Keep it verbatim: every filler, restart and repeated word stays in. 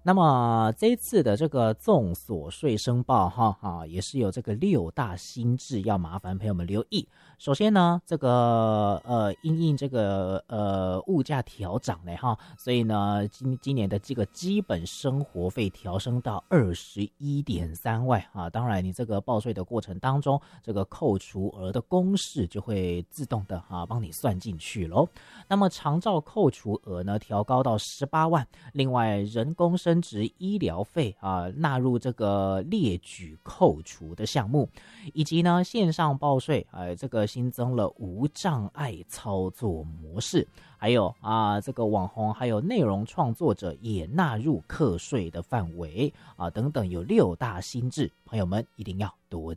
那么这一次的这个综所税申报哈哈，也是有这个六大新制，要麻烦朋友们留意。首先呢，这个呃因应这个呃物价调涨呢哈，所以呢今今年的这个基本生活费调升到二十一点三万啊。当然，你这个报税的过程当中，这个扣除额的公式就会自动的啊帮你算进去喽。那么长照扣除额呢调高到十八万，另外人工生殖医疗费啊纳入这个列举扣除的项目，以及呢线上报税，呃这个新增了无障碍操作模式，还有啊这个网红还有内容创作者也纳入课税的范围啊等等，有六大新制，朋友们一定要多